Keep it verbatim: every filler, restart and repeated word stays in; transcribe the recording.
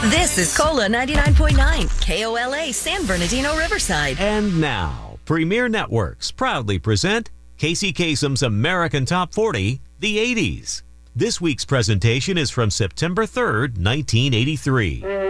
This is Cola ninety-nine point nine, K O L A, San Bernardino, Riverside. And now, Premier Networks proudly present Casey Kasem's American Top forty, the eighties. This week's presentation is from September third, nineteen eighty-three.